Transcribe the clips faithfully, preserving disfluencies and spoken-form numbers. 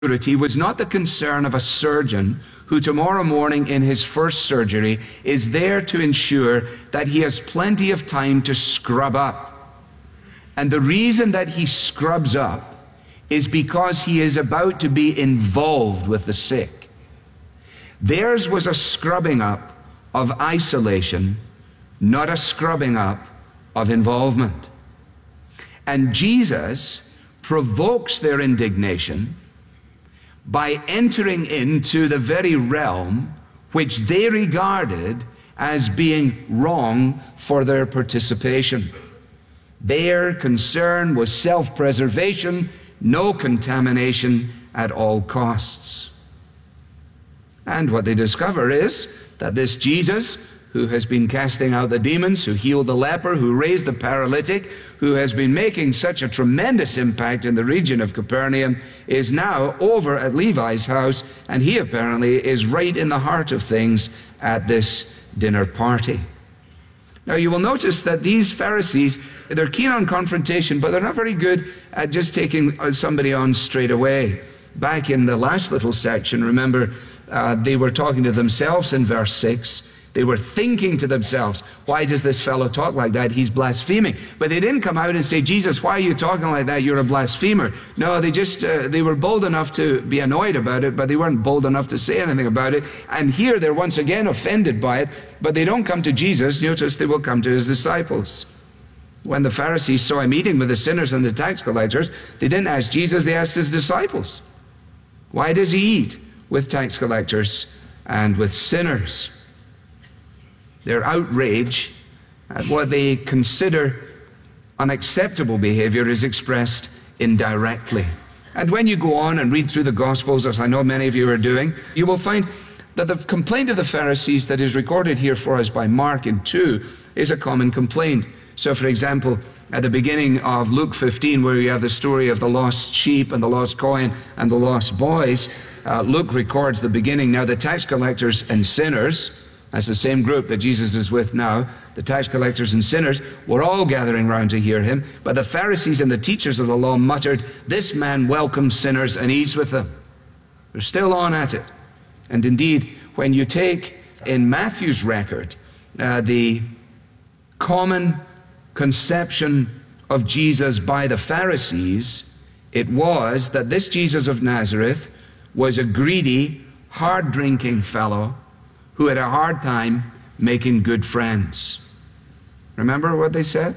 purity was not the concern of a surgeon who tomorrow morning in his first surgery is there to ensure that he has plenty of time to scrub up. And the reason that he scrubs up is because he is about to be involved with the sick. Theirs was a scrubbing up of isolation, not a scrubbing up of involvement. And Jesus provokes their indignation by entering into the very realm which they regarded as being wrong for their participation. Their concern was self-preservation, no contamination at all costs. And what they discover is that this Jesus, who has been casting out the demons, who healed the leper, who raised the paralytic, who has been making such a tremendous impact in the region of Capernaum, is now over at Levi's house, and he apparently is right in the heart of things at this dinner party. Now you will notice that these Pharisees, they're keen on confrontation, but they're not very good at just taking somebody on straight away. Back in the last little section, remember, uh, they were talking to themselves in verse six. They were thinking to themselves, why does this fellow talk like that? He's blaspheming. But they didn't come out and say, Jesus, why are you talking like that? You're a blasphemer. No, they just, uh, they were bold enough to be annoyed about it, but they weren't bold enough to say anything about it. And here they're once again offended by it, but they don't come to Jesus. Notice they will come to his disciples. When the Pharisees saw him eating with the sinners and the tax collectors, they didn't ask Jesus, they asked his disciples. Why does he eat with tax collectors and with sinners? Their outrage at what they consider unacceptable behavior is expressed indirectly. And when you go on and read through the Gospels, as I know many of you are doing, you will find that the complaint of the Pharisees that is recorded here for us by Mark in two is a common complaint. So, for example, at the beginning of Luke fifteen, where you have the story of the lost sheep and the lost coin and the lost boys, uh, Luke records the beginning. Now the tax collectors and sinners, that's the same group that Jesus is with now, the tax collectors and sinners, were all gathering round to hear him. But the Pharisees and the teachers of the law muttered, this man welcomes sinners and eats with them. They're still on at it. And indeed, when you take in Matthew's record uh, the common conception of Jesus by the Pharisees, it was that this Jesus of Nazareth was a greedy, hard-drinking fellow who had a hard time making good friends. Remember what they said?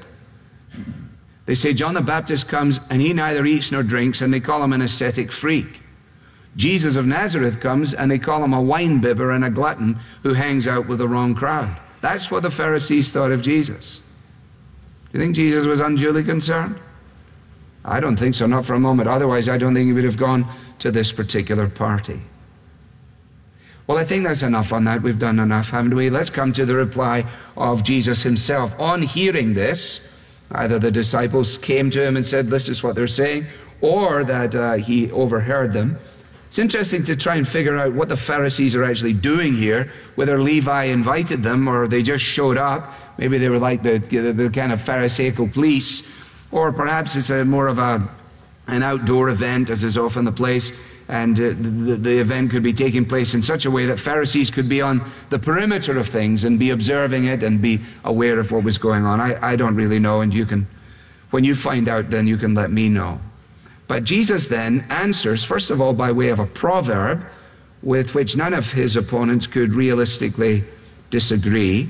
They say John the Baptist comes and he neither eats nor drinks, and they call him an ascetic freak. Jesus of Nazareth comes and they call him a wine bibber and a glutton who hangs out with the wrong crowd. That's what the Pharisees thought of Jesus. Do you think Jesus was unduly concerned? I don't think so, not for a moment. Otherwise, I don't think he would have gone to this particular party. Well, I think that's enough on that. We've done enough, haven't we? Let's come to the reply of Jesus himself. On hearing this, either the disciples came to him and said, this is what they're saying, or that uh, he overheard them. It's interesting to try and figure out what the Pharisees are actually doing here, whether Levi invited them or they just showed up. Maybe they were like the, the, the kind of Pharisaical police, or perhaps it's a, more of a, an outdoor event, as is often the place. And uh, the, the event could be taking place in such a way that Pharisees could be on the perimeter of things and be observing it and be aware of what was going on. I, I don't really know, and you can, when you find out, then you can let me know. But Jesus then answers, first of all, by way of a proverb with which none of his opponents could realistically disagree.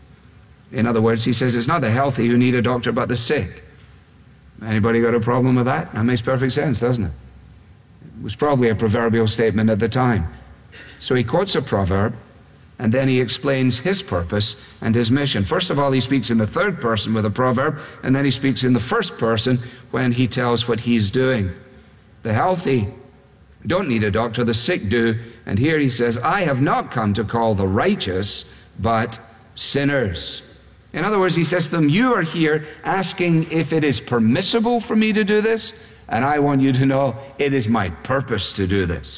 In other words, he says, it's not the healthy who need a doctor, but the sick. Anybody got a problem with that? That makes perfect sense, doesn't it? It was probably a proverbial statement at the time. So he quotes a proverb, and then he explains his purpose and his mission. First of all, he speaks in the third person with a proverb, and then he speaks in the first person when he tells what he's doing. The healthy don't need a doctor, the sick do. And here he says, I have not come to call the righteous, but sinners. In other words, he says to them, you are here asking if it is permissible for me to do this, and I want you to know it is my purpose to do this.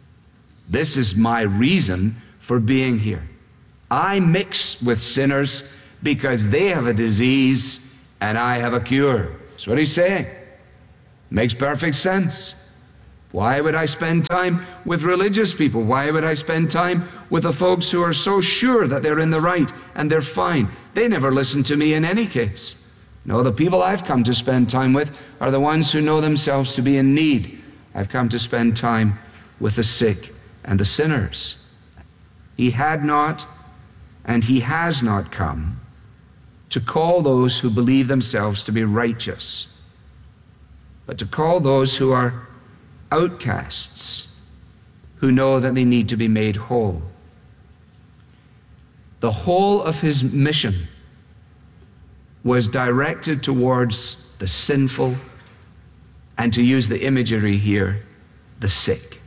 This is my reason for being here. I mix with sinners because they have a disease and I have a cure. That's what he's saying. Makes perfect sense. Why would I spend time with religious people? Why would I spend time with the folks who are so sure that they're in the right and they're fine? They never listen to me in any case. No, the people I've come to spend time with are the ones who know themselves to be in need. I've come to spend time with the sick and the sinners. He had not and he has not come to call those who believe themselves to be righteous, but to call those who are outcasts, who know that they need to be made whole. The whole of his mission was directed towards the sinful, and to use the imagery here, the sick.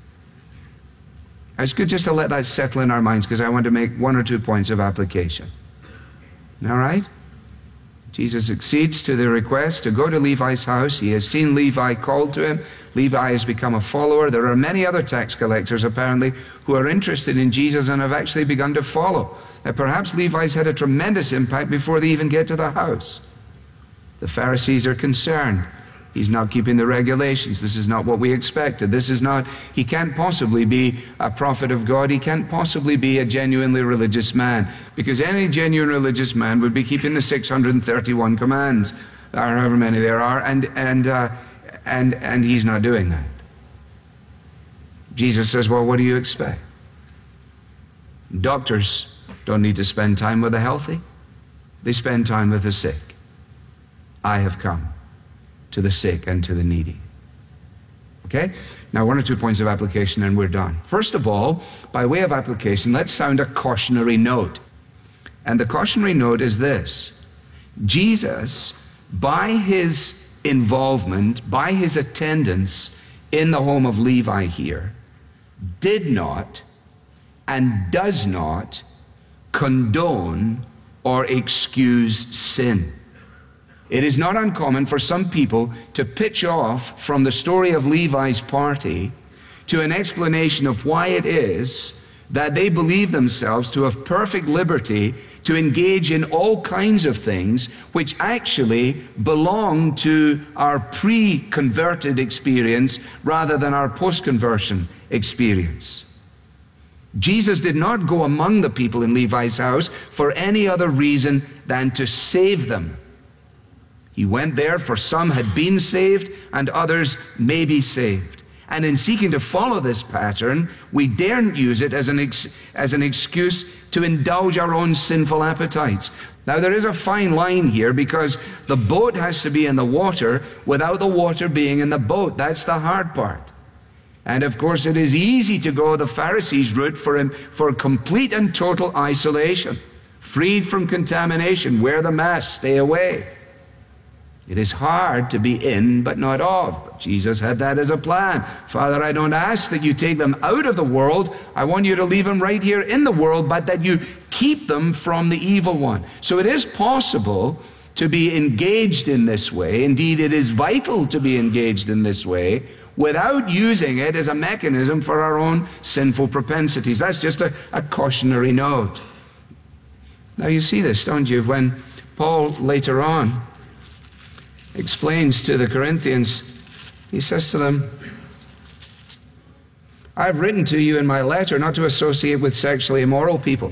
It's good just to let that settle in our minds, because I want to make one or two points of application. All right? Jesus accedes to the request to go to Levi's house. He has seen Levi called to him. Levi has become a follower. There are many other tax collectors, apparently, who are interested in Jesus and have actually begun to follow. Now, perhaps Levi's had a tremendous impact before they even get to the house. The Pharisees are concerned. He's not keeping the regulations. This is not what we expected. This is not, he can't possibly be a prophet of God. He can't possibly be a genuinely religious man, because any genuine religious man would be keeping the six hundred thirty-one commands, or however many there are, and, and, uh, and, and he's not doing that. Jesus says, well, what do you expect? Doctors don't need to spend time with the healthy. They spend time with the sick. I have come to the sick and to the needy. Okay? Now, one or two points of application and we're done. First of all, by way of application, let's sound a cautionary note. And the cautionary note is this: Jesus, by his involvement, by his attendance in the home of Levi here, did not and does not condone or excuse sin. It is not uncommon for some people to pitch off from the story of Levi's party to an explanation of why it is that they believe themselves to have perfect liberty to engage in all kinds of things which actually belong to our pre-converted experience rather than our post-conversion experience. Jesus did not go among the people in Levi's house for any other reason than to save them. He went there for some had been saved and others may be saved. And in seeking to follow this pattern, we daren't use it as an, ex as an excuse to indulge our own sinful appetites. Now, there is a fine line here, because the boat has to be in the water without the water being in the boat. That's the hard part. And of course, it is easy to go the Pharisees' route for, for complete and total isolation, freed from contamination, wear the mask, stay away. It is hard to be in but not of. But Jesus had that as a plan. Father, I don't ask that you take them out of the world. I want you to leave them right here in the world, but that you keep them from the evil one. So it is possible to be engaged in this way. Indeed, it is vital to be engaged in this way without using it as a mechanism for our own sinful propensities. That's just a, a cautionary note. Now you see this, don't you, when Paul later on explains to the Corinthians, he says to them, I've written to you in my letter not to associate with sexually immoral people.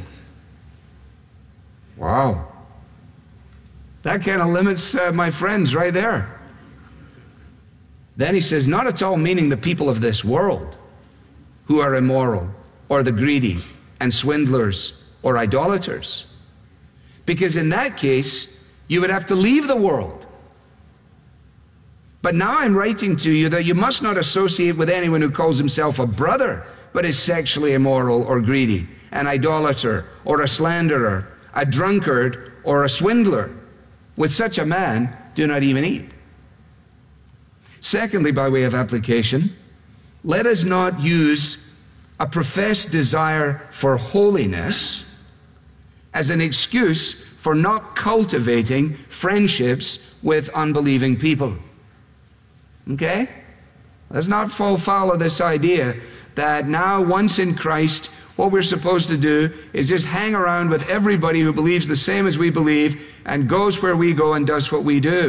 Wow. That kind of limits uh, my friends right there. Then he says, not at all meaning the people of this world who are immoral, or the greedy, and swindlers, or idolaters. Because in that case, you would have to leave the world. But now I'm writing to you that you must not associate with anyone who calls himself a brother, but is sexually immoral or greedy, an idolater, or a slanderer, a drunkard, or a swindler. With such a man, do not even eat. Secondly, by way of application, let us not use a professed desire for holiness as an excuse for not cultivating friendships with unbelieving people. Okay? Let's not fall foul of this idea that now, once in Christ, what we're supposed to do is just hang around with everybody who believes the same as we believe and goes where we go and does what we do.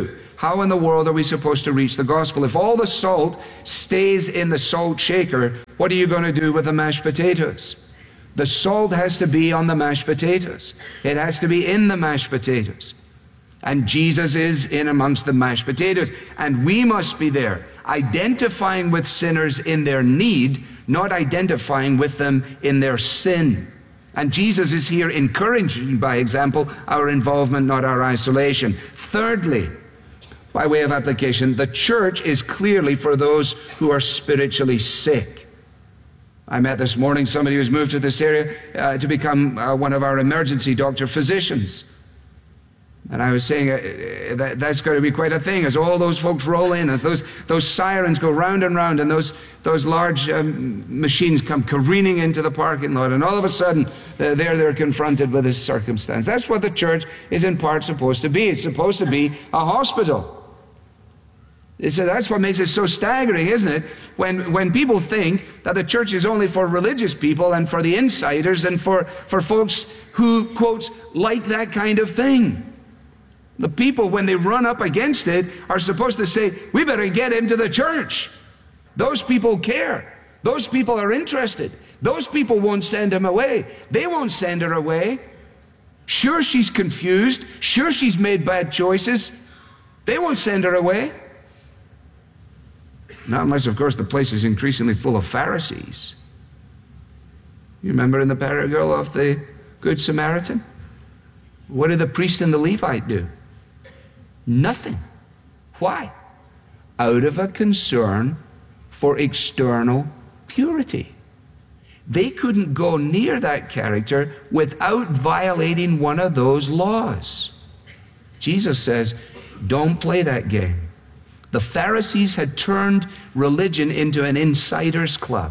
how in the world are we supposed to reach the gospel? If all the salt stays in the salt shaker, what are you going to do with the mashed potatoes? The salt has to be on the mashed potatoes. It has to be in the mashed potatoes. And Jesus is in amongst the mashed potatoes. And we must be there, identifying with sinners in their need, not identifying with them in their sin. And Jesus is here encouraging, by example, our involvement, not our isolation. Thirdly, by way of application, the church is clearly for those who are spiritually sick. I met this morning somebody who's moved to this area uh, to become uh, one of our emergency doctor physicians. And I was saying uh, that that's going to be quite a thing as all those folks roll in, as those, those sirens go round and round, and those, those large um, machines come careening into the parking lot, and all of a sudden uh, there they're confronted with this circumstance. That's what the church is in part supposed to be. It's supposed to be a hospital. So that's what makes it so staggering, isn't it? When, when people think that the church is only for religious people and for the insiders and for, for folks who, quotes, like that kind of thing. The people, when they run up against it, are supposed to say, we better get him to the church. Those people care. Those people are interested. Those people won't send him away. They won't send her away. Sure, she's confused. Sure, she's made bad choices. They won't send her away. Not unless, of course, the place is increasingly full of Pharisees. You remember in the parable of the Good Samaritan? What did the priest and the Levite do? Nothing. Why? Out of a concern for external purity. They couldn't go near that character without violating one of those laws. Jesus says, don't play that game. The Pharisees had turned religion into an insiders club.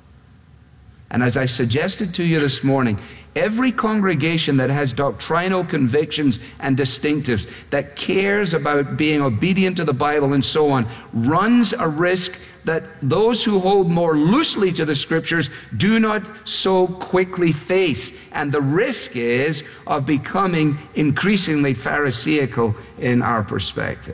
And as I suggested to you this morning, every congregation that has doctrinal convictions and distinctives, that cares about being obedient to the Bible and so on, runs a risk that those who hold more loosely to the Scriptures do not so quickly face. And the risk is of becoming increasingly Pharisaical in our perspective.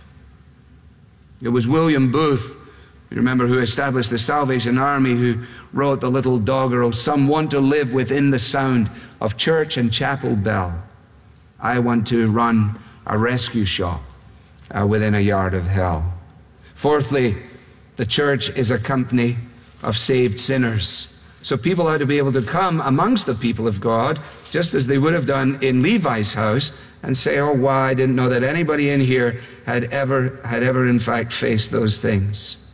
It was William Booth, you remember, who established the Salvation Army, who wrote the little doggerel, "Some want to live within the sound of church and chapel bell. I want to run a rescue shop uh, within a yard of hell." Fourthly, the church is a company of saved sinners. So people ought to be able to come amongst the people of God, just as they would have done in Levi's house, and say, oh, wow, I didn't know that anybody in here had ever, had ever in fact faced those things.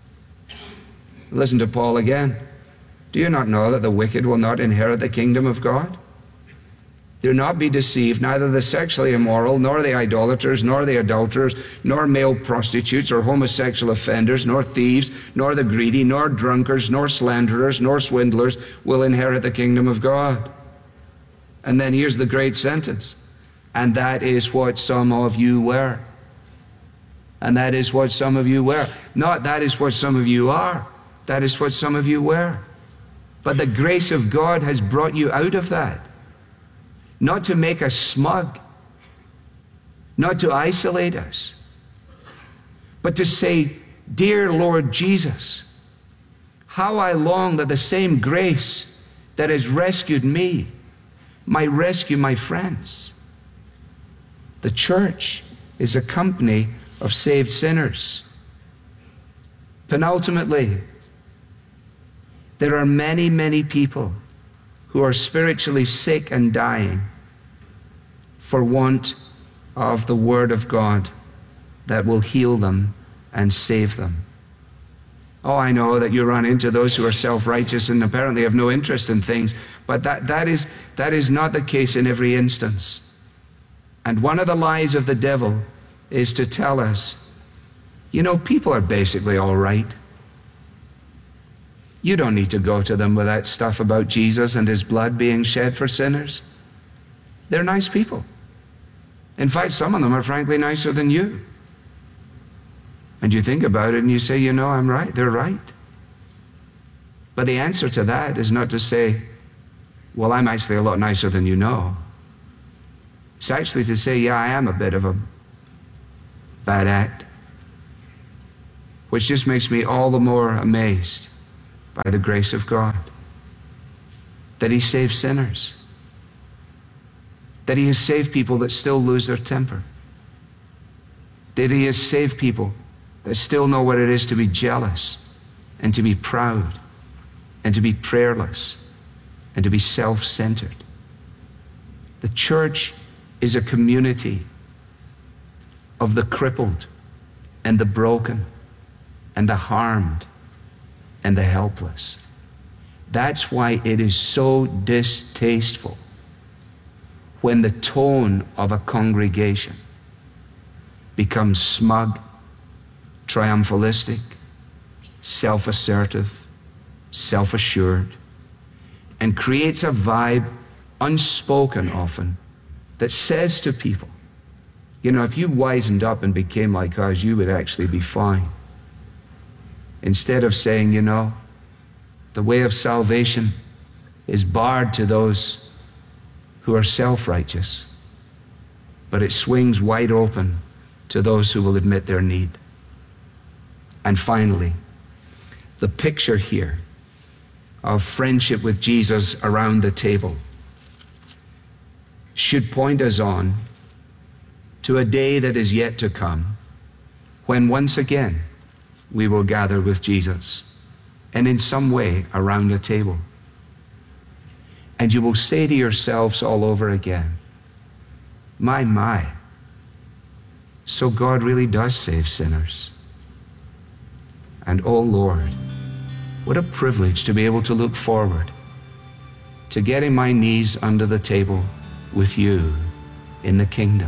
Listen to Paul again. Do you not know that the wicked will not inherit the kingdom of God? Do not be deceived, neither the sexually immoral, nor the idolaters, nor the adulterers, nor male prostitutes, or homosexual offenders, nor thieves, nor the greedy, nor drunkards, nor slanderers, nor swindlers will inherit the kingdom of God. And then here's the great sentence. And that is what some of you were. And that is what some of you were. Not that is what some of you are. That is what some of you were. But the grace of God has brought you out of that. Not to make us smug. Not to isolate us. But to say, dear Lord Jesus, how I long that the same grace that has rescued me might rescue my friends. The church is a company of saved sinners. Penultimately, there are many, many people who are spiritually sick and dying for want of the Word of God that will heal them and save them. Oh, I know that you run into those who are self-righteous and apparently have no interest in things, but that, that, is, that is not the case in every instance. And one of the lies of the devil is to tell us, you know, people are basically all right. You don't need to go to them with that stuff about Jesus and his blood being shed for sinners. They're nice people. In fact, some of them are frankly nicer than you. And you think about it and you say, you know, I'm right, they're right. But the answer to that is not to say, well, I'm actually a lot nicer than you know. It's actually to say, yeah, I am a bit of a bad act. Which just makes me all the more amazed by the grace of God, that he saves sinners, that he has saved people that still lose their temper, that he has saved people that still know what it is to be jealous and to be proud and to be prayerless and to be self-centered. The church is a community of the crippled and the broken and the harmed and the helpless. That's why it is so distasteful when the tone of a congregation becomes smug, triumphalistic, self-assertive, self-assured, and creates a vibe, unspoken often, that says to people, you know, if you wisened up and became like us, you would actually be fine. Instead of saying, you know, the way of salvation is barred to those who are self-righteous, but it swings wide open to those who will admit their need. And finally, the picture here of friendship with Jesus around the table should point us on to a day that is yet to come, when once again we will gather with Jesus, and in some way around a table. And you will say to yourselves all over again, my, my, so God really does save sinners. And oh Lord, what a privilege to be able to look forward to getting my knees under the table with you in the kingdom.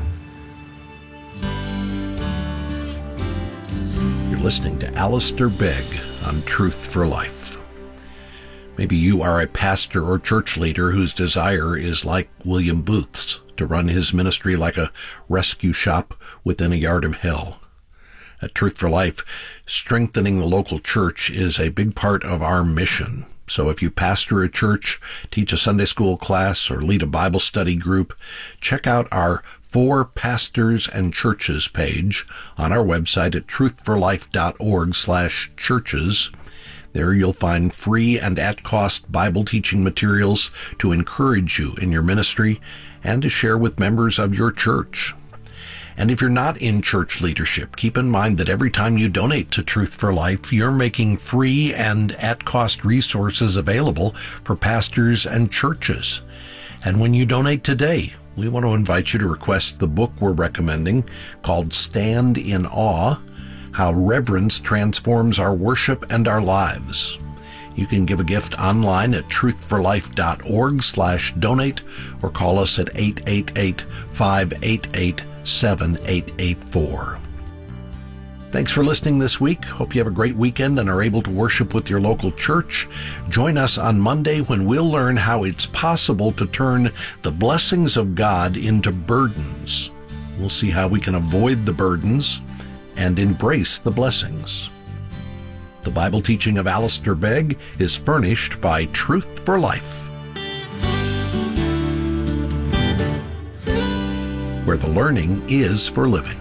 You're listening to Alistair Begg on Truth for Life. Maybe you are a pastor or church leader whose desire is like William Booth's, to run his ministry like a rescue shop within a yard of hell. At Truth for Life, strengthening the local church is a big part of our mission. So if you pastor a church, teach a Sunday school class, or lead a Bible study group, check out our For Pastors and Churches page on our website at truthforlife.org slash churches. There you'll find free and at-cost Bible teaching materials to encourage you in your ministry and to share with members of your church. And if you're not in church leadership, keep in mind that every time you donate to Truth for Life, you're making free and at-cost resources available for pastors and churches. And when you donate today, we want to invite you to request the book we're recommending called Stand in Awe: How Reverence Transforms Our Worship and Our Lives. You can give a gift online at truthforlife.org slash donate or call us at eight eight eight, five eight eight, seven eight eight four. Thanks for listening this week. Hope you have a great weekend and are able to worship with your local church. Join us on Monday when we'll learn how it's possible to turn the blessings of God into burdens. We'll see how we can avoid the burdens and embrace the blessings. The Bible teaching of Alistair Begg is furnished by Truth for Life, where the learning is for living.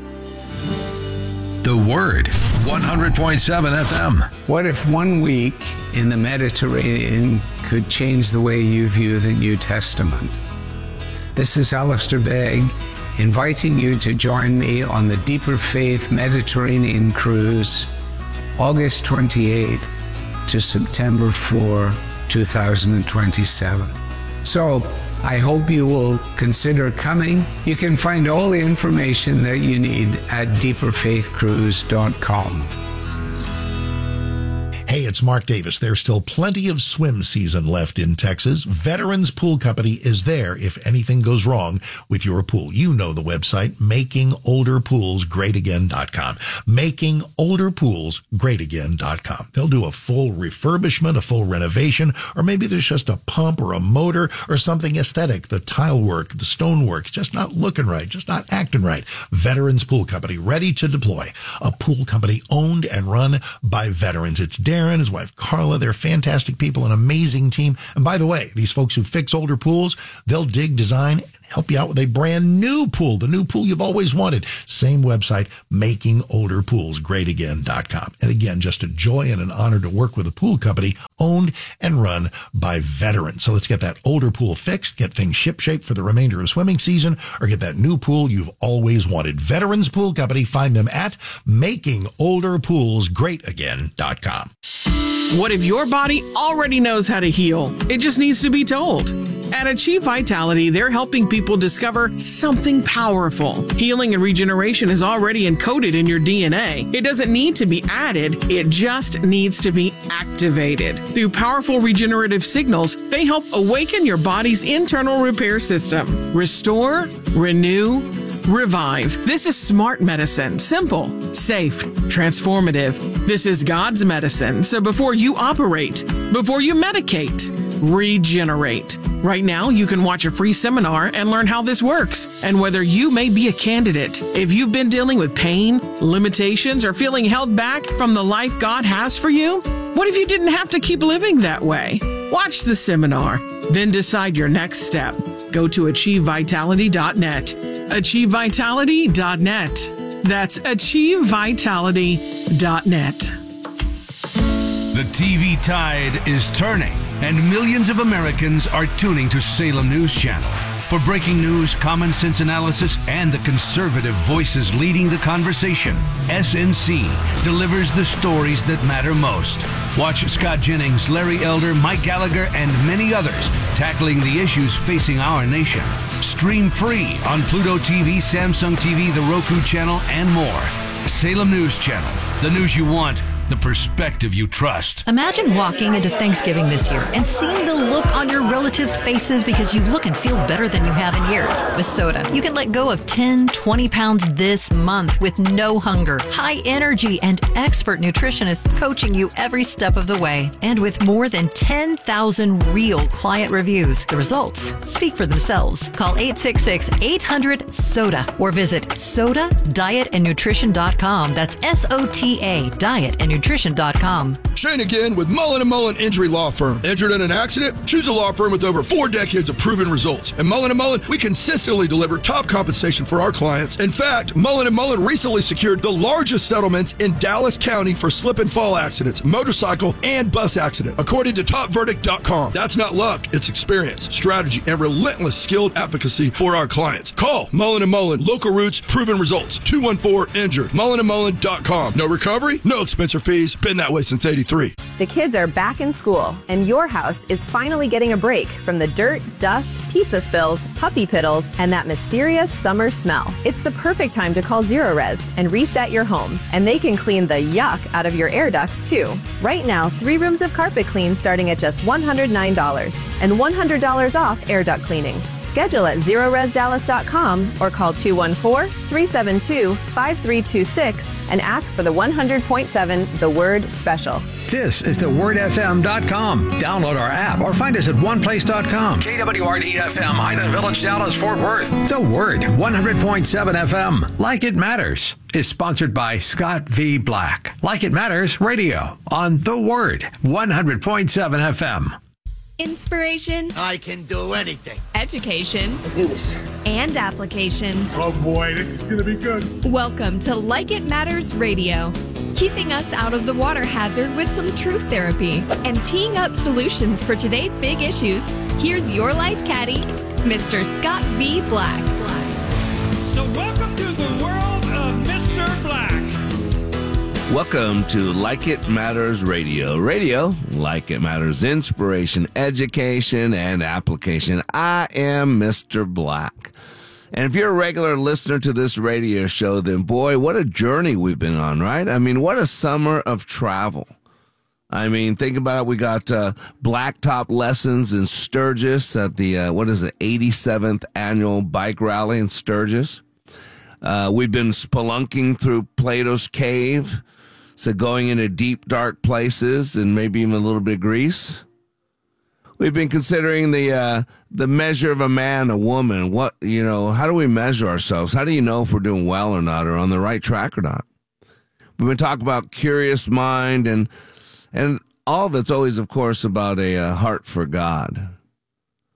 The Word, one hundred point seven F M. What if one week in the Mediterranean could change the way you view the New Testament? This is Alistair Begg, inviting you to join me on the Deeper Faith Mediterranean Cruise, August twenty-eighth to September fourth, two thousand twenty-seven. So, I hope you will consider coming. You can find all the information that you need at deeper faith cruise dot com. Hey, it's Mark Davis. There's still plenty of swim season left in Texas. Veterans Pool Company is there if anything goes wrong with your pool. You know the website, making older pools great again dot com. making older pools great again dot com. They'll do a full refurbishment, a full renovation, or maybe there's just a pump or a motor or something aesthetic. The tile work, the stone work, just not looking right, just not acting right. Veterans Pool Company, ready to deploy. A pool company owned and run by veterans. It's Darren, his wife Carla. They're fantastic people, an amazing team. And by the way, these folks who fix older pools, they'll dig, design, and help you out with a brand new pool, the new pool you've always wanted. Same website, making older pools great again dot com. And again, just a joy and an honor to work with a pool company owned and run by veterans. So let's get that older pool fixed, get things shipshape for the remainder of swimming season, or get that new pool you've always wanted. Veterans Pool Company. Find them at making older pools great again dot com. What if your body already knows how to heal? It just needs to be told. At Achieve Vitality, they're helping people discover something powerful. Healing and regeneration is already encoded in your D N A. It doesn't need to be added, it just needs to be activated. Through powerful regenerative signals, they help awaken your body's internal repair system. Restore, renew, revive. This is smart medicine. Simple, safe, transformative. This is God's medicine. So before you operate, before you medicate, regenerate. Right now, you can watch a free seminar and learn how this works and whether you may be a candidate. If you've been dealing with pain, limitations, or feeling held back from the life God has for you, what if you didn't have to keep living that way? Watch the seminar, then decide your next step. Go to achieve vitality dot net. achieve vitality dot net. That's achieve vitality dot net. The T V tide is turning, and millions of Americans are tuning to Salem News Channel. For breaking news, common sense analysis, and the conservative voices leading the conversation, S N C delivers the stories that matter most. Watch Scott Jennings, Larry Elder, Mike Gallagher, and many others tackling the issues facing our nation. Stream free on Pluto T V, Samsung T V, the Roku channel, and more. Salem News Channel, the news you want, the perspective you trust. Imagine walking into Thanksgiving this year and seeing the look on your relatives' faces because you look and feel better than you have in years. With Soda, you can let go of ten, twenty pounds this month with no hunger, high energy, and expert nutritionists coaching you every step of the way. And with more than ten thousand real client reviews, the results speak for themselves. Call eight six six, eight hundred, SODA or visit soda diet and nutrition dot com. That's S O T A, diet and nutrition dot com. Shane again with Mullen and Mullen Injury Law Firm. Injured in an accident? Choose a law firm with over four decades of proven results. At Mullen and Mullen, we consistently deliver top compensation for our clients. In fact, Mullen and Mullen recently secured the largest settlements in Dallas County for slip and fall accidents, motorcycle, and bus accident, according to top verdict dot com. That's not luck, it's experience, strategy, and relentless skilled advocacy for our clients. Call Mullen and Mullen, local roots, proven results, two one four, injured, mullen and mullen dot com. No recovery, no expense or fees. Been that way since eighty-three. The kids are back in school, and your house is finally getting a break from the dirt, dust, pizza spills, puppy piddles, and that mysterious summer smell. It's the perfect time to call Zero Res and reset your home, and they can clean the yuck out of your air ducts too. Right now, three rooms of carpet clean starting at just one hundred nine dollars and one hundred dollars off air duct cleaning. Schedule at zero res dallas dot com or call two one four, three seven two, five three two six and ask for the one hundred point seven The Word Special. This is the word f m dot com. Download our app or find us at one place dot com. K W R D F M, Highland Village, Dallas, Fort Worth. The Word, one hundred point seven F M. Like It Matters is sponsored by Scott V. Black. Like It Matters Radio on The Word, one hundred point seven F M. Inspiration. I can do anything. Education. Let's do this. And application. Oh boy, this is going to be good. Welcome to Like It Matters Radio. Keeping us out of the water hazard with some truth therapy. And teeing up solutions for today's big issues. Here's your life caddy, Mister Scott V. Black. So welcome to the world of Mister Black. Welcome to Like It Matters Radio. Radio, like it matters, inspiration, education, and application. I am Mister Black. And if you're a regular listener to this radio show, then boy, what a journey we've been on, right? I mean, what a summer of travel. I mean, think about it. We got uh, blacktop lessons in Sturgis at the, uh, what is it, eighty-seventh annual bike rally in Sturgis. Uh, we've been spelunking through Plato's Cave. So going into deep, dark places and maybe even a little bit of Greece. We've been considering the uh, the measure of a man, a woman. What, you know, how do we measure ourselves? How do you know if we're doing well or not or on the right track or not? We've been talking about curious mind and and all of it's always, of course, about a uh, heart for God.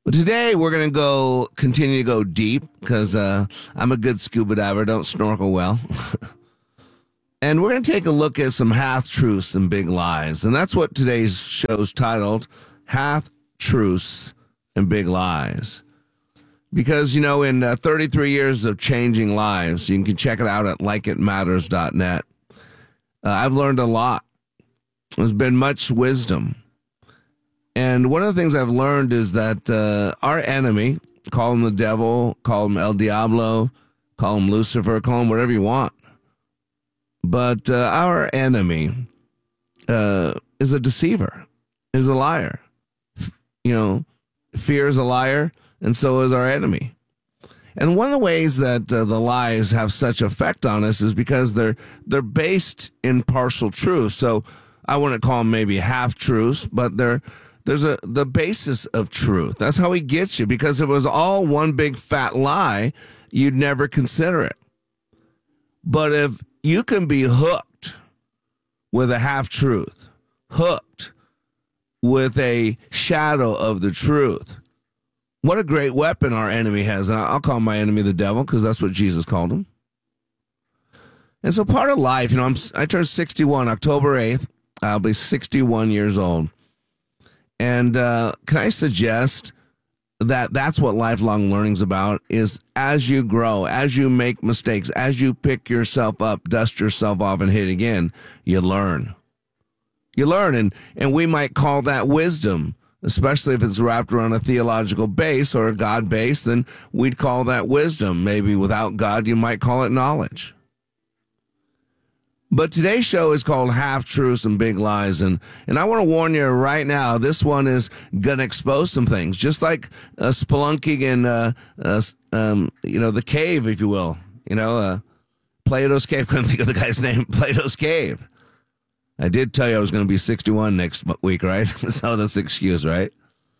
But today we're going to go continue to go deep because uh, I'm a good scuba diver, don't snorkel well. And we're going to take a look at some half-truths and big lies. And that's what today's show's titled, Half-Truths and Big Lies. Because, you know, in uh, thirty-three years of changing lives, you can check it out at like it matters dot net. Uh, I've learned a lot. There's been much wisdom. And one of the things I've learned is that uh, our enemy, call him the devil, call him El Diablo, call him Lucifer, call him whatever you want. But uh, our enemy uh, is a deceiver, is a liar. You know, fear is a liar, and so is our enemy. And one of the ways that uh, the lies have such effect on us is because they're they're based in partial truth. So I wouldn't call them maybe half truths, but they're there's a the basis of truth. That's how he gets you. Because if it was all one big fat lie, you'd never consider it. But if you can be hooked with a half truth, hooked with a shadow of the truth. What a great weapon our enemy has. And I'll call my enemy the devil because that's what Jesus called him. And so part of life, you know, I'm, I turned sixty-one October eighth. I'll be sixty-one years old. And uh, can I suggest that that's what lifelong learning's about, is as you grow, as you make mistakes, as you pick yourself up, dust yourself off and hit again, you learn. You learn, and, and we might call that wisdom, especially if it's wrapped around a theological base or a God base, then we'd call that wisdom. Maybe without God, you might call it knowledge. But today's show is called Half-Truths and Big Lies, and, and I want to warn you right now, this one is going to expose some things, just like uh, spelunking in, uh, uh, um, you know, the cave, if you will. You know, uh, Plato's Cave, couldn't think of the guy's name, Plato's Cave. I did tell you I was going to be sixty-one next week, right? So that's the excuse, right?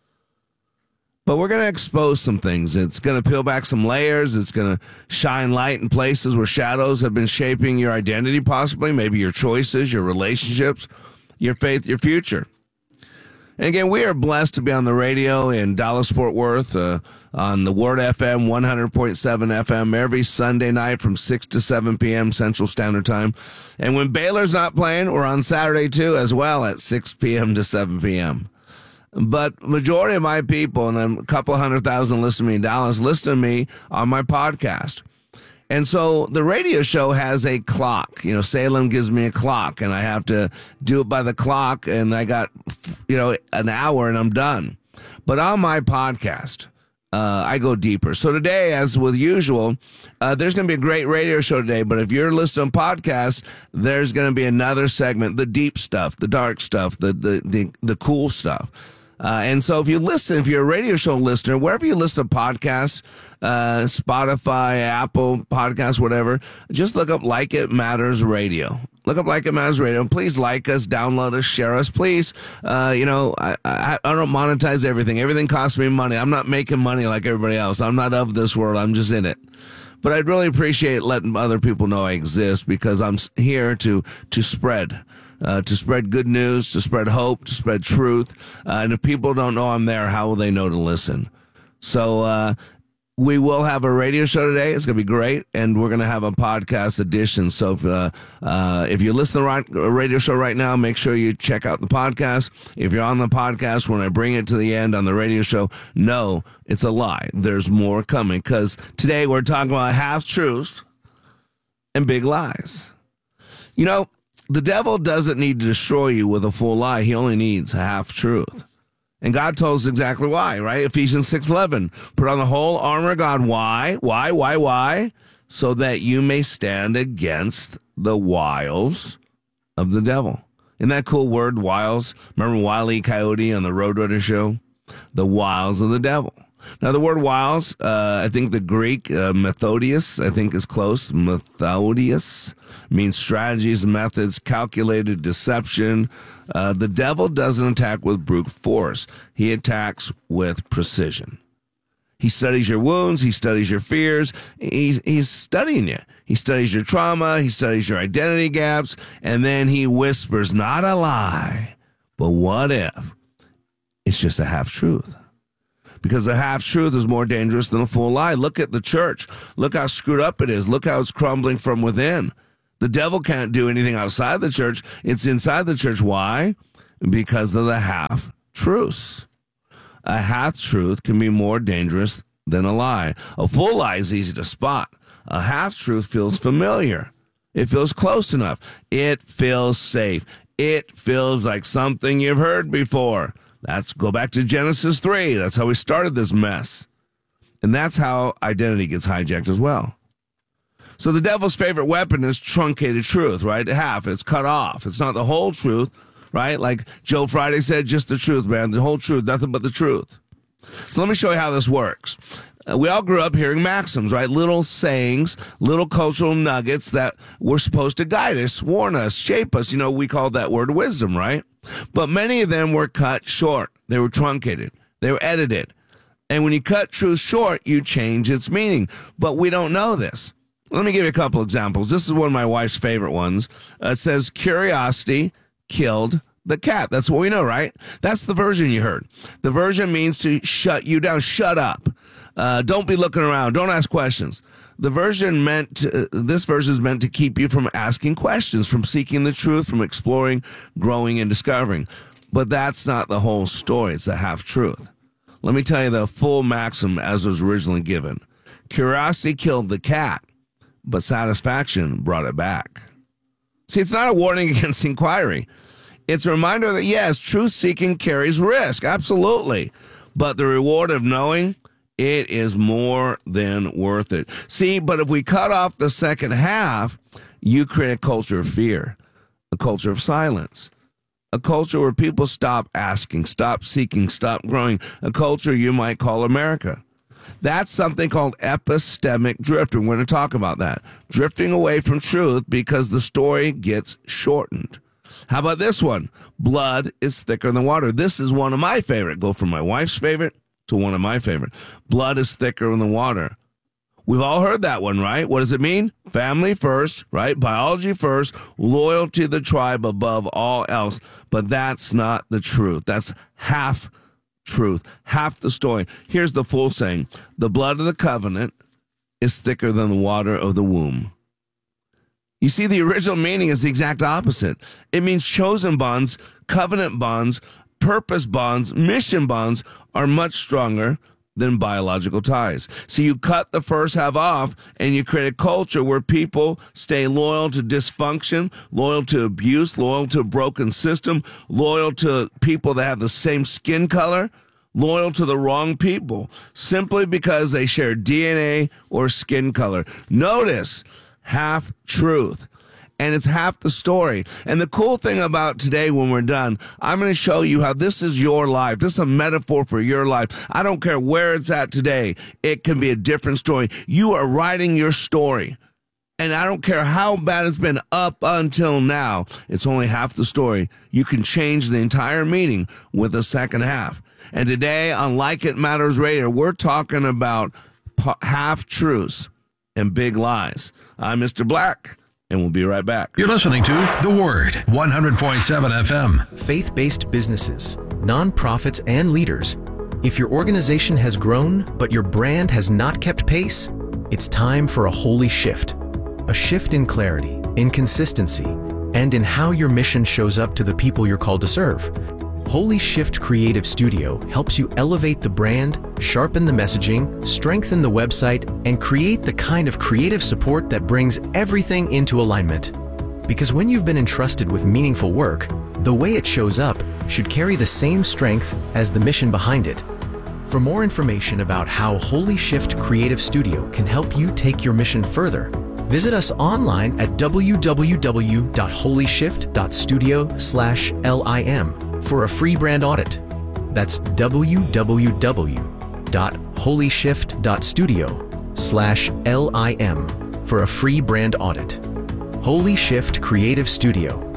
But we're going to expose some things. It's going to peel back some layers. It's going to shine light in places where shadows have been shaping your identity, possibly, maybe your choices, your relationships, your faith, your future. And again, we are blessed to be on the radio in Dallas-Fort Worth, uh, on the Word F M, one hundred point seven F M, every Sunday night from six to seven p.m. Central Standard Time. And when Baylor's not playing, we're on Saturday, too, as well, at six p.m. to seven p.m. But majority of my people, and a couple hundred thousand listen to me in Dallas, listen to me on my podcast. And so the radio show has a clock. You know, Salem gives me a clock, and I have to do it by the clock, and I got, you know, an hour, and I'm done. But on my podcast, uh, I go deeper. So today, as with usual, uh, there's going to be a great radio show today, but if you're listening to podcasts, there's going to be another segment, the deep stuff, the dark stuff, the the the, the cool stuff. Uh, and so if you listen, if you're a radio show listener, wherever you listen to podcasts, uh, Spotify, Apple Podcasts, whatever, just look up Like It Matters Radio. Look up Like It Matters Radio. Please like us, download us, share us. Please, uh, you know, I, I, I don't monetize everything. Everything costs me money. I'm not making money like everybody else. I'm not of this world. I'm just in it. But I'd really appreciate letting other people know I exist because I'm here to, to spread. Uh, to spread good news, to spread hope, to spread truth. Uh, and if people don't know I'm there, how will they know to listen? So uh, we will have a radio show today. It's going to be great. And we're going to have a podcast edition. So if, uh, uh, if you listen to the radio show right now, make sure you check out the podcast. If you're on the podcast, when I bring it to the end on the radio show, no, it's a lie. There's more coming. Because today we're talking about half-truths and big lies. You know, the devil doesn't need to destroy you with a full lie. He only needs a half truth. And God told us exactly why, right? Ephesians six eleven. Put on the whole armor of God. Why? Why? Why? Why? So that you may stand against the wiles of the devil. Isn't that cool word, wiles? Remember Wile E. Coyote on the Roadrunner show? The wiles of the devil. Now, the word wiles, uh, I think the Greek, uh, methodius, I think is close. Methodius means strategies, methods, calculated deception. Uh, the devil doesn't attack with brute force. He attacks with precision. He studies your wounds. He studies your fears. He's, he's studying you. He studies your trauma. He studies your identity gaps. And then he whispers, not a lie, but what if it's just a half truth? because a half-truth is more dangerous than a full lie. Look at the church. Look how screwed up it is. Look how it's crumbling from within. The devil can't do anything outside the church. It's inside the church. Why? Because of the half-truths. A half-truth can be more dangerous than a lie. A full lie is easy to spot. A half-truth feels familiar. It feels close enough. It feels safe. It feels like something you've heard before. Let's go back to Genesis three. That's how we started this mess. And that's how identity gets hijacked as well. So the devil's favorite weapon is truncated truth, right? Half. It's cut off. It's not the whole truth, right? Like Joe Friday said, just the truth, man. The whole truth, nothing but the truth. So let me show you how this works. Uh, we all grew up hearing maxims, right? Little sayings, little cultural nuggets that were supposed to guide us, warn us, shape us. You know, we called that word wisdom, right? But many of them were cut short. They were truncated. They were edited. And when you cut truth short, you change its meaning. But we don't know this. Let me give you a couple examples. This is one of my wife's favorite ones. Uh, it says, curiosity killed the cat. That's what we know, right? That's the version you heard. The version means to shut you down. Shut up. Uh, don't be looking around. Don't ask questions. The version meant to, uh, this version is meant to keep you from asking questions, from seeking the truth, from exploring, growing, and discovering. But that's not the whole story. It's a half-truth. Let me tell you the full maxim as was originally given. Curiosity killed the cat, but satisfaction brought it back. See, it's not a warning against inquiry. It's a reminder that, yes, truth-seeking carries risk, absolutely. But the reward of knowing, it is more than worth it. See, but if we cut off the second half, you create a culture of fear, a culture of silence, a culture where people stop asking, stop seeking, stop growing, a culture you might call America. That's something called epistemic drift, and we're going to talk about that. Drifting away from truth because the story gets shortened. How about this one? Blood is thicker than water. This is one of my favorite. Go from my wife's favorite to one of my favorite. Blood is thicker than water. We've all heard that one, right? What does it mean? Family first, right? Biology first, loyalty to the tribe above all else. But that's not the truth. That's half truth, half the story. Here's the full saying. The blood of the covenant is thicker than the water of the womb. You see, the original meaning is the exact opposite. It means chosen bonds, covenant bonds, purpose bonds, mission bonds are much stronger than biological ties. So you cut the first half off and you create a culture where people stay loyal to dysfunction, loyal to abuse, loyal to a broken system, loyal to people that have the same skin color, loyal to the wrong people, simply because they share D N A or skin color. Notice, half truth. And it's half the story. And the cool thing about today when we're done, I'm going to show you how this is your life. This is a metaphor for your life. I don't care where it's at today. It can be a different story. You are writing your story. And I don't care how bad it's been up until now. It's only half the story. You can change the entire meaning with the second half. And today on Like It Matters Radio, we're talking about half-truths and big lies. I'm Mister Black, and we'll be right back. You're listening to The Word, one hundred point seven F M. Faith-based businesses, nonprofits, and leaders. If your organization has grown, but your brand has not kept pace, it's time for a holy shift. A shift in clarity, in consistency, and in how your mission shows up to the people you're called to serve. Holy Shift Creative Studio helps you elevate the brand, sharpen the messaging, strengthen the website, and create the kind of creative support that brings everything into alignment. Because when you've been entrusted with meaningful work, the way it shows up should carry the same strength as the mission behind it. For more information about how Holy Shift Creative Studio can help you take your mission further, visit us online at w w w dot holy shift dot studio slash lim for a free brand audit. That's w w w dot holy shift dot studio slash lim for a free brand audit. Holy Shift Creative Studio.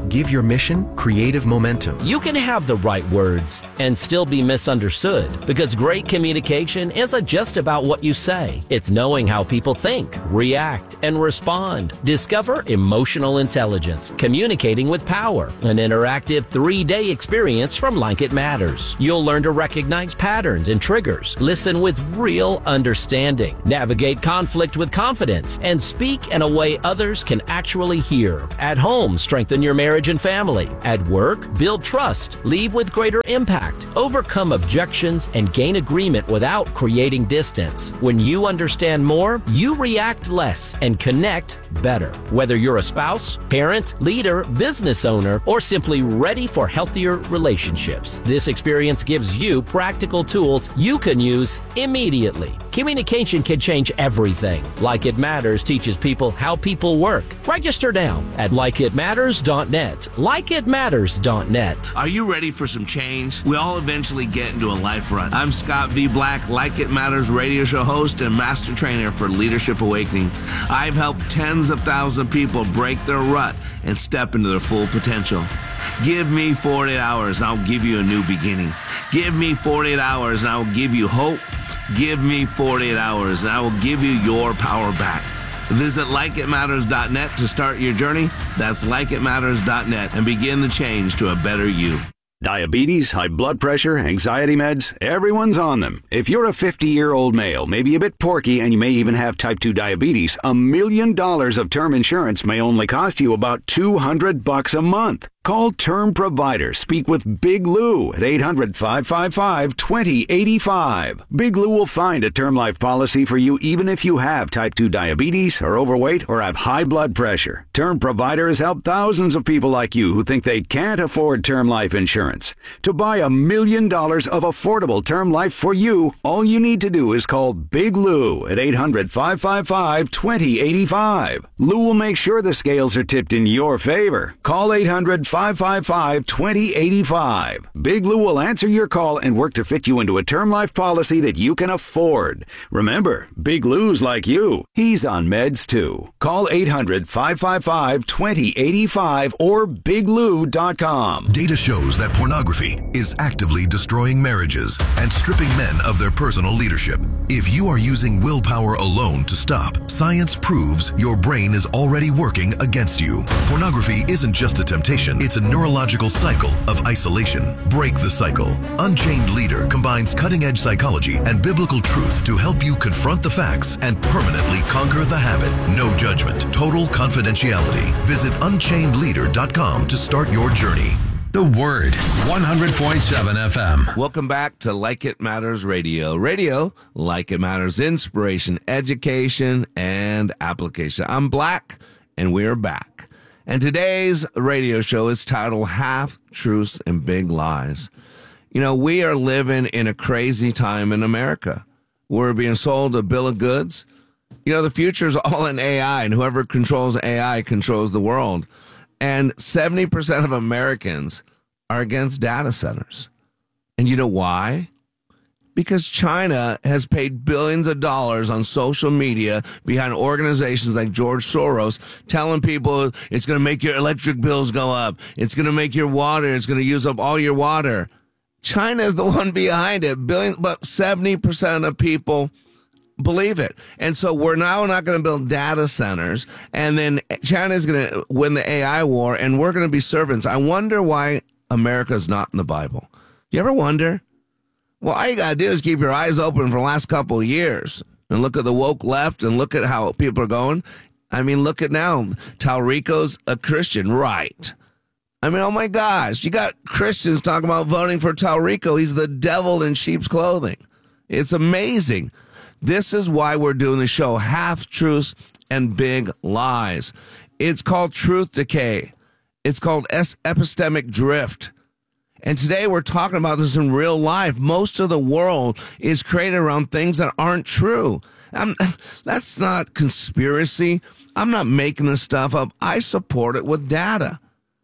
Give your mission creative momentum. You can have the right words and still be misunderstood, because great communication isn't just about what you say. It's knowing how people think, react, and respond. Discover Emotional Intelligence, Communicating with Power, an interactive three-day experience from Like It Matters. You'll learn to recognize patterns and triggers, listen with real understanding, navigate conflict with confidence, and speak in a way others can actually hear. At home, strengthen your marriage and family. At work, build trust, leave with greater impact, overcome objections, and gain agreement without creating distance. When you understand more, you react less and connect better. Whether you're a spouse, parent, leader, business owner, or simply ready for healthier relationships, this experience gives you practical tools you can use immediately. Communication can change everything. Like It Matters teaches people how people work. Register now at like it matters dot net. like it matters dot net. Are you ready for some change? We all eventually get into a life rut. I'm Scott V. Black, Like It Matters radio show host and master trainer for Leadership Awakening. I've helped tens of thousands of people break their rut and step into their full potential. Give me forty-eight hours and I'll give you a new beginning. Give me forty-eight hours and I will give you hope. Give me forty-eight hours and I will give you your power back. Visit like it matters dot net to start your journey. That's like it matters dot net and begin the change to a better you. Diabetes, high blood pressure, anxiety meds, everyone's on them. If you're a fifty-year-old male, maybe a bit porky, and you may even have type two diabetes, a million dollars of term insurance may only cost you about two hundred bucks a month. Call Term Provider. Speak with Big Lou at eight hundred, five five five, two zero eight five. Big Lou will find a term life policy for you even if you have type two diabetes, are overweight, or have high blood pressure. Term Provider has helped thousands of people like you who think they can't afford term life insurance. To buy a million dollars of affordable term life for you, all you need to do is call Big Lou at eight hundred, five five five, two zero eight five. Lou will make sure the scales are tipped in your favor. Call eight hundred, five five five, two zero eight five. Big Lou will answer your call and work to fit you into a term life policy that you can afford. Remember, Big Lou's like you. He's on meds too. Call eight hundred, five five five, two zero eight five or big lou dot com. Data shows that pornography is actively destroying marriages and stripping men of their personal leadership. If you are using willpower alone to stop, science proves your brain is already working against you. Pornography isn't just a temptation, it's a neurological cycle of isolation. Break the cycle. Unchained Leader combines cutting-edge psychology and biblical truth to help you confront the facts and permanently conquer the habit. No judgment, total confidentiality. Visit unchained leader dot com to start your journey. The Word, one hundred point seven F M. Welcome back to Like It Matters Radio. Radio, like it matters, inspiration, education, and application. I'm Black, and we're back. And today's radio show is titled Half Truths and Big Lies. You know, we are living in a crazy time in America. We're being sold a bill of goods. You know, the future is all in A I, and whoever controls A I controls the world. And seventy percent of Americans are against data centers. And you know why? Because China has paid billions of dollars on social media behind organizations like George Soros, telling people it's going to make your electric bills go up. It's going to make your water. It's going to use up all your water. China is the one behind it. Billion, but seventy percent of people believe it. And so we're now not going to build data centers, and then China is going to win the A I war, and we're going to be servants. I wonder why America's not in the Bible. You ever wonder? Well, all you got to do is keep your eyes open for the last couple of years and look at the woke left and look at how people are going. I mean, look at now. Talrico's a Christian, right? I mean, oh my gosh, you got Christians talking about voting for Talrico. He's the devil in sheep's clothing. It's amazing. This is why we're doing the show, Half Truths and Big Lies. It's called Truth Decay. It's called Epistemic Drift. And today we're talking about this in real life. Most of the world is created around things that aren't true. I'm, that's not conspiracy. I'm not making this stuff up. I support it with data.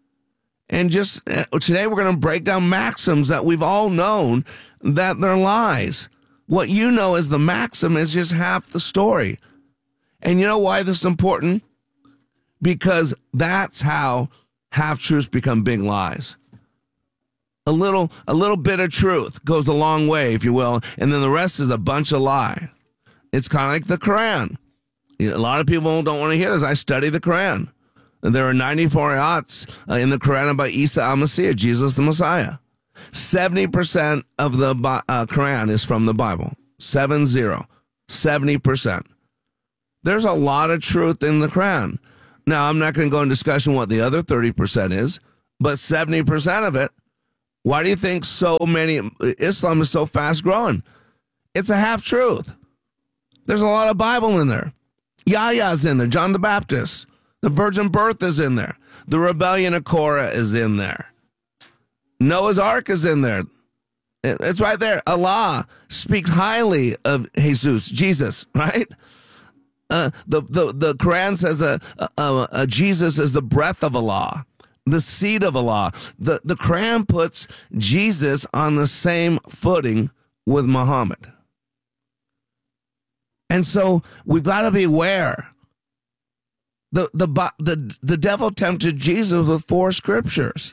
And just uh, today we're going to break down maxims that we've all known that they're lies. What you know as the maxim is just half the story. And you know why this is important? Because that's how half-truths become big lies. A little, a little bit of truth goes a long way, if you will, and then the rest is a bunch of lie. It's kind of like the Quran. A lot of people don't want to hear this. I study the Quran. There are ninety-four ayats uh, in the Quran about Isa al-Masih, Jesus the Messiah. seventy percent of the uh, Quran is from the Bible. Seven zero. seventy percent. There's a lot of truth in the Quran. Now, I'm not going to go in discussion what the other thirty percent is, but seventy percent of it, why do you think so many, Islam is so fast growing? It's a half-truth. There's a lot of Bible in there. Yahya's in there, John the Baptist. The virgin birth is in there. The rebellion of Korah is in there. Noah's Ark is in there. It's right there. Allah speaks highly of Jesus, Jesus, right? Uh, the, the, the Quran says a, a, a Jesus is the breath of Allah, the seed of Allah. The, the Quran puts Jesus on the same footing with Muhammad. And so we've got to be aware. The, the, the, the devil tempted Jesus with four scriptures.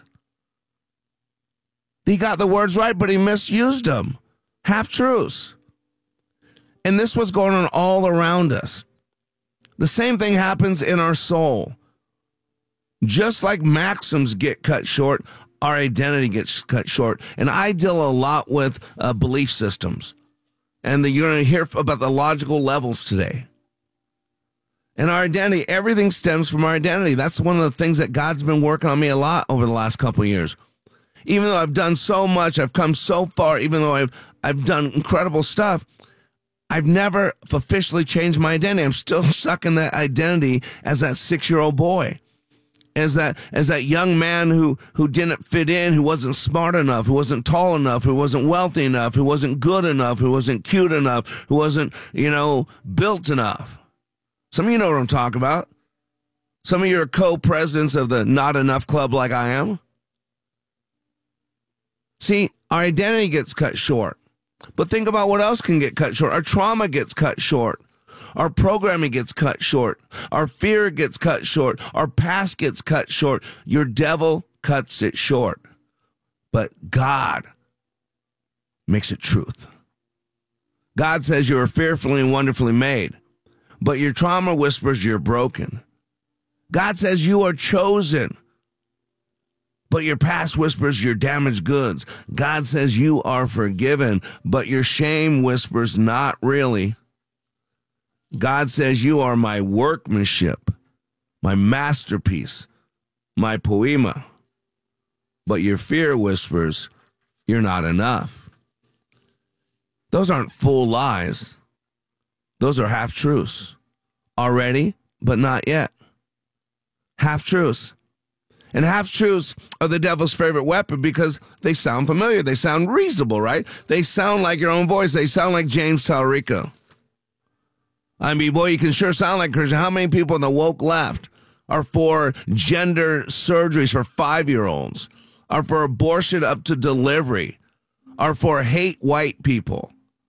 He got the words right, but he misused them. Half-truths. And this was going on all around us. The same thing happens in our soul. Just like maxims get cut short, our identity gets cut short. And I deal a lot with uh, belief systems. And the, you're going to hear about the logical levels today. And our identity, everything stems from our identity. That's one of the things that God's been working on me a lot over the last couple of years. Even though I've done so much, I've come so far, even though I've I've done incredible stuff, I've never officially changed my identity. I'm still stuck in that identity as that six-year-old boy, as that as that young man who, who didn't fit in, who wasn't smart enough, who wasn't tall enough, who wasn't wealthy enough, who wasn't good enough, who wasn't cute enough, who wasn't, you know, built enough. Some of you know what I'm talking about. Some of you are co-presidents of the Not Enough Club like I am. See, our identity gets cut short. But think about what else can get cut short. Our trauma gets cut short. Our programming gets cut short. Our fear gets cut short. Our past gets cut short. Your devil cuts it short. But God makes it truth. God says you are fearfully and wonderfully made. But your trauma whispers you're broken. God says you are chosen. But your past whispers you're damaged goods. God says you are forgiven, but your shame whispers not really. God says you are my workmanship, my masterpiece, my poema. But your fear whispers you're not enough. Those aren't full lies. Those are half-truths. Already, but not yet. Half-truths. And half-truths are the devil's favorite weapon because they sound familiar. They sound reasonable, right? They sound like your own voice. They sound like James Talarico. I mean, boy, you can sure sound like Christian. How many people in the woke left are for gender surgeries for five-year-olds, are for abortion up to delivery, are for hate white people?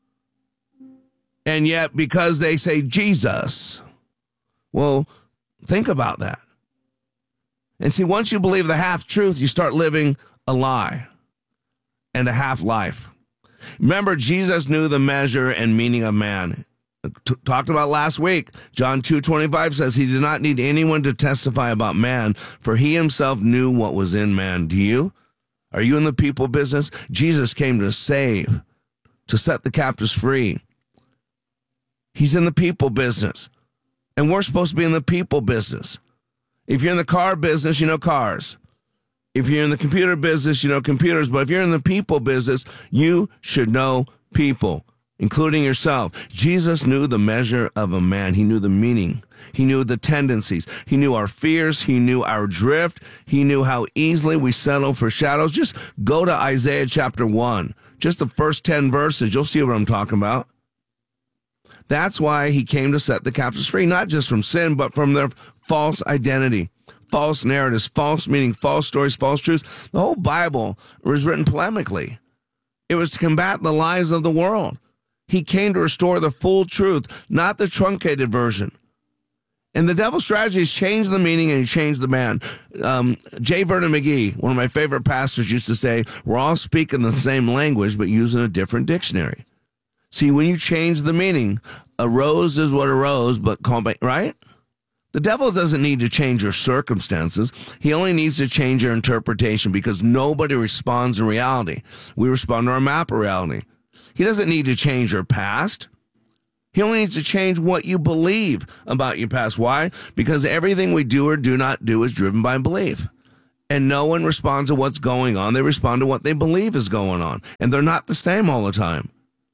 And yet, because they say Jesus, well, think about that. And see, once you believe the half-truth, you start living a lie and a half-life. Remember, Jesus knew the measure and meaning of man. T- talked about last week. John two twenty-five says he did not need anyone to testify about man, for he himself knew what was in man. Do you? Are you in the people business? Jesus came to save, to set the captives free. He's in the people business. And we're supposed to be in the people business. If you're in the car business, you know cars. If you're in the computer business, you know computers. But if you're in the people business, you should know people, including yourself. Jesus knew the measure of a man. He knew the meaning. He knew the tendencies. He knew our fears. He knew our drift. He knew how easily we settle for shadows. Just go to Isaiah chapter one. Just the first ten verses. You'll see what I'm talking about. That's why he came to set the captives free, not just from sin, but from their false identity, false narratives, false meaning, false stories, false truths. The whole Bible was written polemically. It was to combat the lies of the world. He came to restore the full truth, not the truncated version. And the devil's strategy is change the meaning and change the man. Um, J. Vernon McGee, one of my favorite pastors, used to say, we're all speaking the same language, but using a different dictionary. See, when you change the meaning, a rose is what a rose, but call me, right? The devil doesn't need to change your circumstances. He only needs to change your interpretation, because nobody responds in reality. We respond to our map of reality. He doesn't need to change your past. He only needs to change what you believe about your past. Why? Because everything we do or do not do is driven by belief. And no one responds to what's going on. They respond to what they believe is going on. And they're not the same all the time.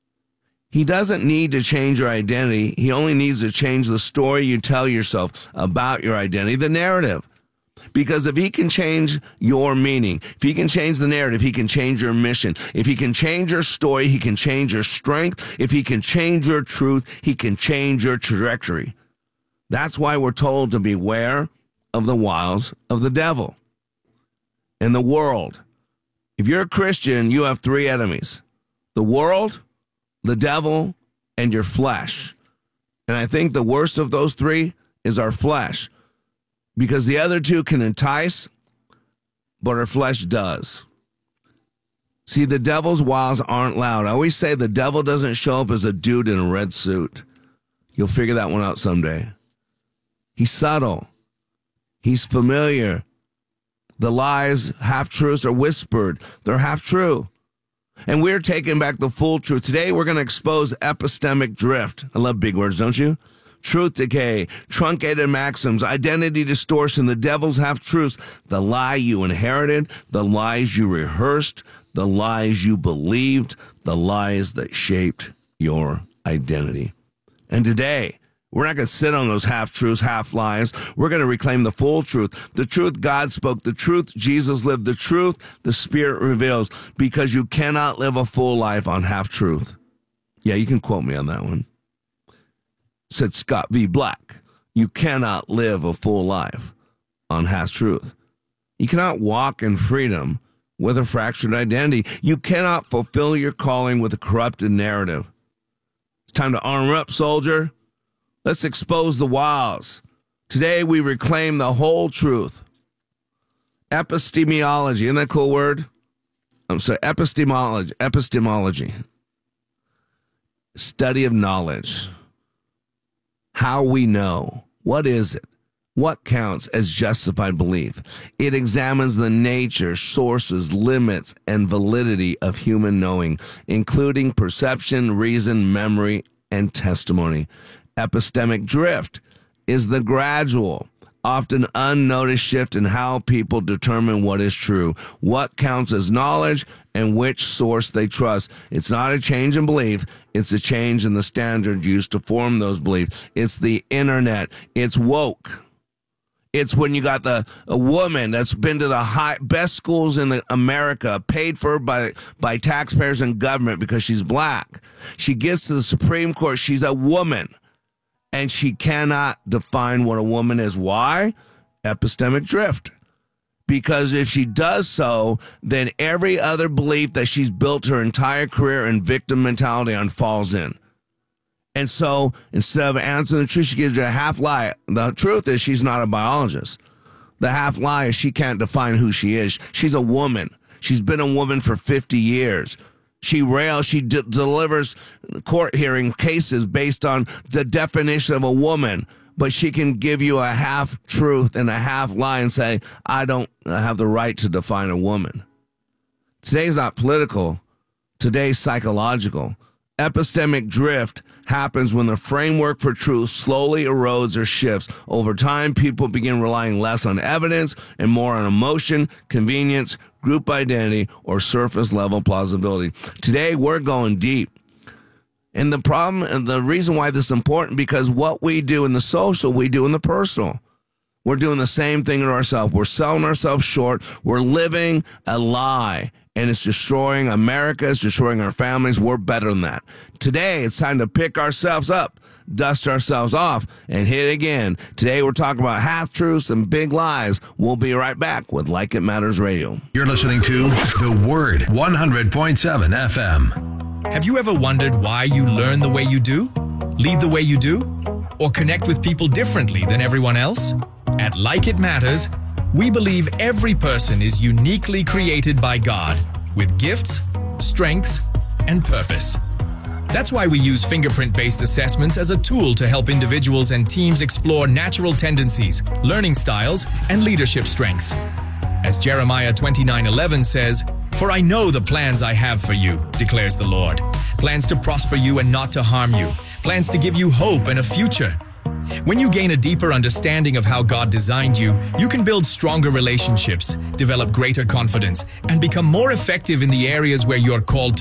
He doesn't need to change your identity. He only needs to change the story you tell yourself about your identity, the narrative. Because if he can change your meaning, if he can change the narrative, he can change your mission. If he can change your story, he can change your strength. If he can change your truth, he can change your trajectory. That's why we're told to beware of the wiles of the devil. In the world, if you're a Christian, you have three enemies: the world, the devil, and your flesh. And I think the worst of those three is our flesh, because the other two can entice, but our flesh does. See, the devil's wiles aren't loud. I always say the devil doesn't show up as a dude in a red suit. You'll figure that one out someday. He's subtle. He's familiar. The lies, half-truths are whispered. They're half-true. And we're taking back the full truth. Today, we're going to expose epistemic drift. I love big words, don't you? Truth decay, truncated maxims, identity distortion, the devil's half-truths, the lie you inherited, the lies you rehearsed, the lies you believed, the lies that shaped your identity. And today, we're not going to sit on those half-truths, half-lies. We're going to reclaim the full truth, the truth God spoke, the truth Jesus lived, the truth the Spirit reveals, because you cannot live a full life on half-truth. Yeah, you can quote me on that one. Said Scott V. Black, you cannot live a full life on half-truth. You cannot walk in freedom with a fractured identity. You cannot fulfill your calling with a corrupted narrative. It's time to armor up, soldier. Let's expose the wiles. Today we reclaim the whole truth. Epistemology, isn't that a cool word? I'm sorry, epistemology. Epistemology. Study of knowledge. How we know. What is it? What counts as justified belief? It examines the nature, sources, limits, and validity of human knowing, including perception, reason, memory, and testimony. Epistemic drift is the gradual, often unnoticed shift in how people determine what is true, what counts as knowledge, and which source they trust. It's not a change in belief. It's a change in the standard used to form those beliefs. It's the internet. It's woke. It's when you got the a woman that's been to the high, best schools in the, America, paid for by, by taxpayers and government because she's black. She gets to the Supreme Court. She's a woman. And she cannot define what a woman is. Why? Epistemic drift. Because if she does so, then every other belief that she's built her entire career in victim mentality on falls in. And so instead of answering the truth, she gives you a half lie. The truth is she's not a biologist. The half lie is she can't define who she is. She's a woman. She's been a woman for fifty years. She rails, she de- delivers court hearing cases based on the definition of a woman, but she can give you a half truth and a half lie and say, I don't have the right to define a woman. Today's not political. Today's psychological. Epistemic drift happens when the framework for truth slowly erodes or shifts. Over time, people begin relying less on evidence and more on emotion, convenience, group identity, or surface level plausibility. Today, we're going deep. And the problem and the reason why this is important, because what we do in the social, we do in the personal. We're doing the same thing to ourselves. We're selling ourselves short. We're living a lie. And it's destroying America. It's destroying our families. We're better than that. Today, it's time to pick ourselves up, dust ourselves off, and hit again. Today, we're talking about half-truths and big lies. We'll be right back with Like It Matters Radio. You're listening to The Word, one hundred point seven F M. Have you ever wondered why you learn the way you do, lead the way you do? or connect with people differently than everyone else? At Like It Matters, we believe every person is uniquely created by God with gifts, strengths, and purpose. That's why we use fingerprint-based assessments as a tool to help individuals and teams explore natural tendencies, learning styles, and leadership strengths. As Jeremiah twenty-nine eleven says, "For I know the plans I have for you, declares the Lord. Plans to prosper you and not to harm you. Plans to give you hope and a future." When you gain a deeper understanding of how God designed you, you can build stronger relationships, develop greater confidence, and become more effective in the areas where you're called to